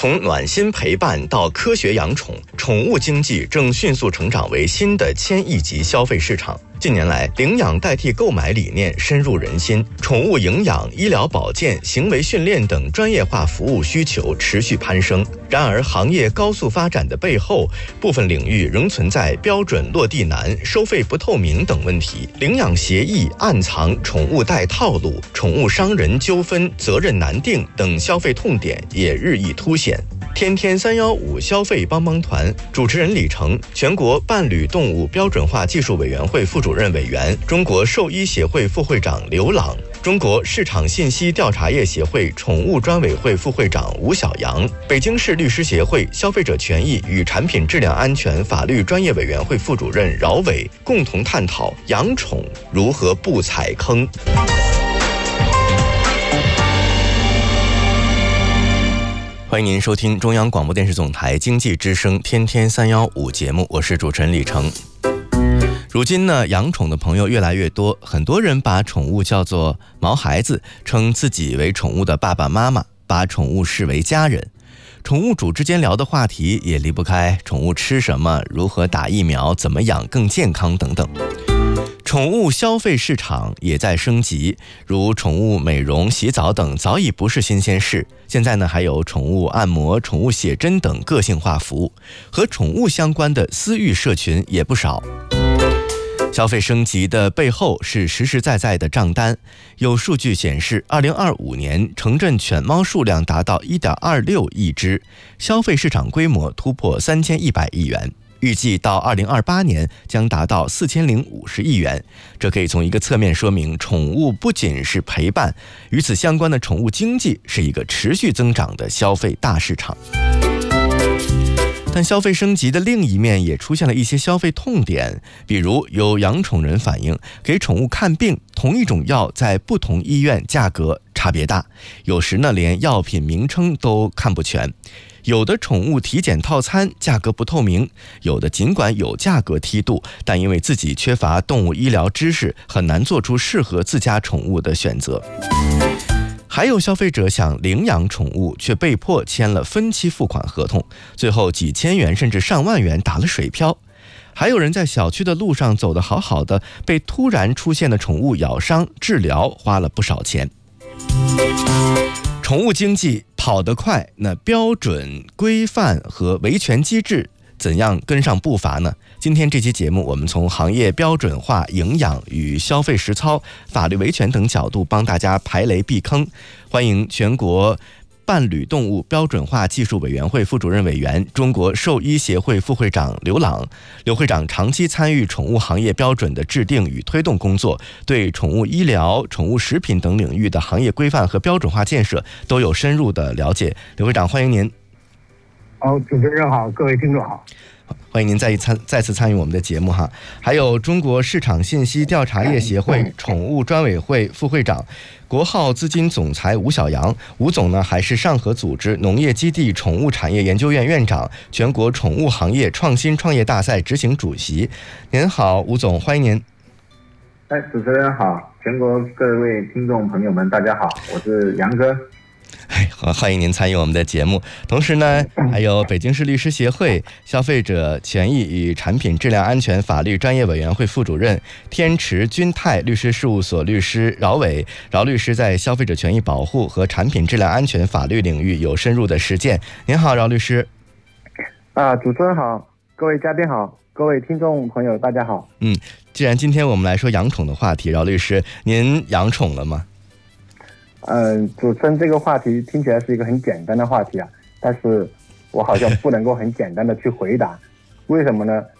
从暖心陪伴到科学养宠，宠物经济正迅速成长为新的1000亿级消费市场。近年来，领养代替购买理念深入人心，宠物营养、医疗保健、行为训练等专业化服务需求持续攀升。然而，行业高速发展的背后，部分领域仍存在标准落地难、收费不透明等问题。领养协议暗藏宠物贷套路、宠物伤人纠纷、责任难定等消费痛点也日益凸显。天天315消费帮帮团主持人李成，全国伴侣动物标准化技术委员会副主任委员，中国兽医协会副会长刘朗，中国市场信息调查业协会宠物专委会副会长吴晓阳，北京市律师协会消费者权益与产品质量安全法律专业委员会副主任饶伟，共同探讨养宠如何不踩坑。欢迎您收听中央广播电视总台经济之声天天315节目，我是主持人李成。如今呢，养宠的朋友越来越多，很多人把宠物叫做毛孩子，称自己为宠物的爸爸妈妈，把宠物视为家人。宠物主之间聊的话题也离不开宠物吃什么、如何打疫苗、怎么养更健康等等。宠物消费市场也在升级，如宠物美容、洗澡等早已不是新鲜事。现在呢，还有宠物按摩、宠物写真等个性化服务，和宠物相关的私域社群也不少。消费升级的背后是实实在在的账单。有数据显示，2025年城镇犬猫数量达到1.26亿只，消费市场规模突破3100亿元。预计到2028年将达到4050亿元，这可以从一个侧面说明，宠物不仅是陪伴，与此相关的宠物经济是一个持续增长的消费大市场。但消费升级的另一面也出现了一些消费痛点，比如有养宠人反映，给宠物看病，同一种药在不同医院价格差别大，有时呢连药品名称都看不全。有的宠物体检套餐价格不透明，有的尽管有价格梯度，但因为自己缺乏动物医疗知识，很难做出适合自家宠物的选择。还有消费者想领养宠物，却被迫签了分期付款合同，最后几千元甚至上万元打了水漂。还有人在小区的路上走得好好的，被突然出现的宠物咬伤，治疗花了不少钱。宠物经济跑得快，那标准、规范和维权机制怎样跟上步伐呢？今天这期节目，我们从行业标准化、营养与消费实操、法律维权等角度帮大家排雷避坑。欢迎全国伴侣动物标准化技术委员会副主任委员、中国兽医协会副会长刘朗。刘会长长期参与宠物行业标准的制定与推动工作，对宠物医疗、宠物食品等领域的行业规范和标准化建设都有深入的了解。刘会长，欢迎您。 主持人好，各位听众好。 欢迎您再次参与我们的节目哈。还有中国市场信息调查业协会宠物专委会副会长、国浩资金总裁吴晓阳。吴总呢，还是上合组织农业基地宠物产业研究院院长，全国宠物行业创新创业大赛执行主席。您好，吴总，欢迎您。 主持人好，全国各位听众朋友们，大家好，我是杨哥。 欢迎您参与我们的节目。同时呢，还有北京市律师协会消费者权益与产品质量安全法律专业委员会副主任、天池君泰律师事务所律师饶伟。饶律师在消费者权益保护和产品质量安全法律领域有深入的实践。您好，饶律师。 主持人好，各位嘉宾好，各位听众朋友大家好。 既然今天我们来说养宠的话题，饶律师，您养宠了吗？ 主持人，这个话题听起来是一个很简单的话题啊，但是我好像不能够很简单的去回答。为什么呢？